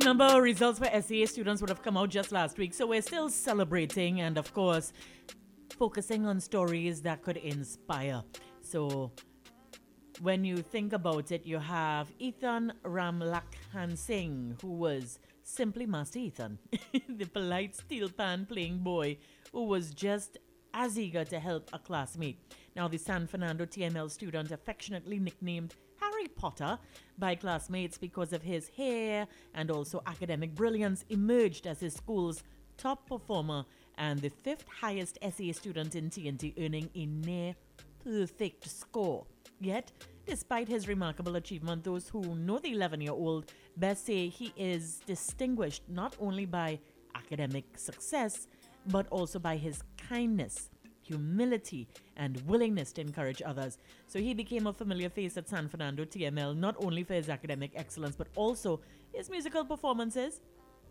remember results for SEA students would have come out just last week, so we're still celebrating and, of course, focusing on stories that could inspire. So, when you think about it, you have Ethan Ramlakhan Singh, who was simply Master Ethan, the polite steel pan playing boy who was just as eager to help a classmate. Now, the San Fernando TML student, affectionately nicknamed Harry Potter by classmates because of his hair and also academic brilliance, emerged as his school's top performer and the fifth highest SEA student in TNT, earning a near perfect score. Yet, despite his remarkable achievement, those who know the 11-year-old best say he is distinguished not only by academic success, but also by his kindness, humility, and willingness to encourage others. So he became a familiar face at San Fernando TML, not only for his academic excellence, but also his musical performances.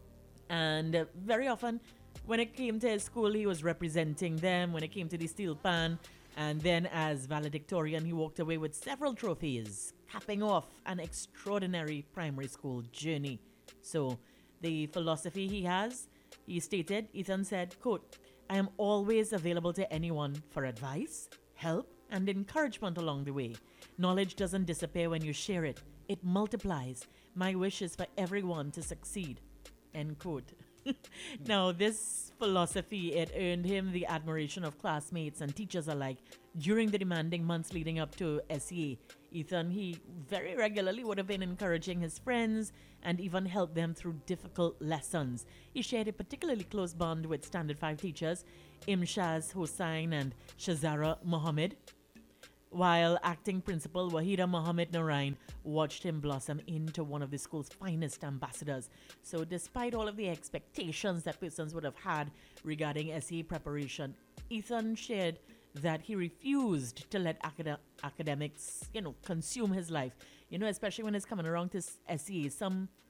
And very often, when it came to his school, he was representing them. When it came to the steel pan, and then as valedictorian, he walked away with several trophies, capping off an extraordinary primary school journey. So the philosophy he has, he stated, Ethan said, quote, "I am always available to anyone for advice, help, and encouragement along the way. Knowledge doesn't disappear when you share it. It multiplies. My wish is for everyone to succeed." End quote. Now, this philosophy, it earned him the admiration of classmates and teachers alike during the demanding months leading up to SEA. Ethan, he very regularly would have been encouraging his friends and even helped them through difficult lessons. He shared a particularly close bond with Standard 5 teachers, Imshaz Hossain and Shazara Mohammed, while acting principal Wahida Mohammed Narain watched him blossom into one of the school's finest ambassadors. So, despite all of the expectations that persons would have had regarding SE preparation, Ethan shared that he refused to let academics, consume his life. Especially when it's coming around to SE. Some